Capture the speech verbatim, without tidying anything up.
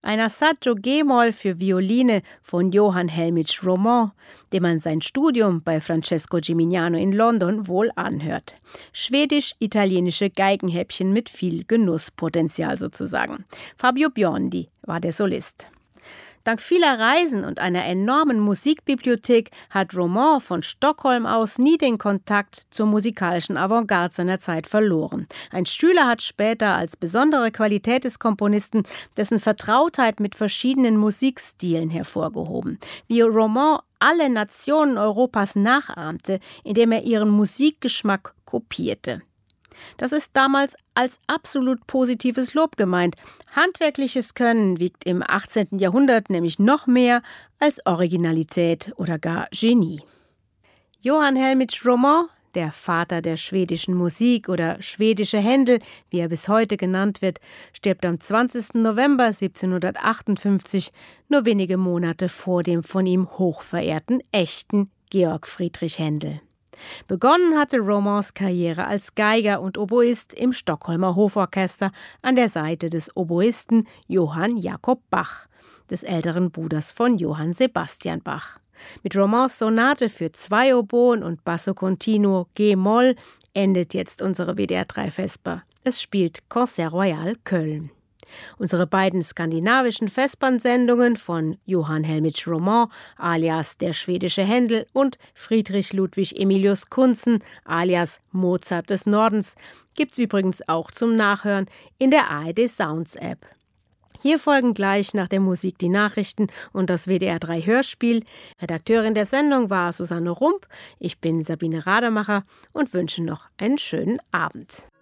ein Assaggio G-Moll für Violine von Johann Helmich Roman, dem man sein Studium bei Francesco Gimignano in London wohl anhört. Schwedisch-italienische Geigenhäppchen mit viel Genusspotenzial sozusagen. Fabio Biondi war der Solist. Dank vieler Reisen und einer enormen Musikbibliothek hat Roman von Stockholm aus nie den Kontakt zur musikalischen Avantgarde seiner Zeit verloren. Ein Stühler hat später als besondere Qualität des Komponisten dessen Vertrautheit mit verschiedenen Musikstilen hervorgehoben. Wie Roman alle Nationen Europas nachahmte, indem er ihren Musikgeschmack kopierte. Das ist damals als absolut positives Lob gemeint. Handwerkliches Können wiegt im achtzehnten Jahrhundert nämlich noch mehr als Originalität oder gar Genie. Johann Helmich Roman, der Vater der schwedischen Musik oder schwedische Händel, wie er bis heute genannt wird, stirbt am zwanzigsten November siebzehnhundertachtundfünfzig, nur wenige Monate vor dem von ihm hochverehrten echten Georg Friedrich Händel. Begonnen hatte Romans Karriere als Geiger und Oboist im Stockholmer Hoforchester an der Seite des Oboisten Johann Jakob Bach, des älteren Bruders von Johann Sebastian Bach. Mit Romans Sonate für zwei Oboen und Basso Continuo G-Moll endet jetzt unsere W D R drei Vesper. Es spielt Concert Royal Köln. Unsere beiden skandinavischen Vespernsendungen von Johann Helmich Roman alias der schwedische Händel und Friedrich Ludwig Emilius Kuntzen alias Mozart des Nordens gibt's übrigens auch zum Nachhören in der A R D Sounds App. Hier folgen gleich nach der Musik die Nachrichten und das W D R drei Hörspiel. Redakteurin der Sendung war Susanne Rump. Ich bin Sabine Rademacher und wünsche noch einen schönen Abend.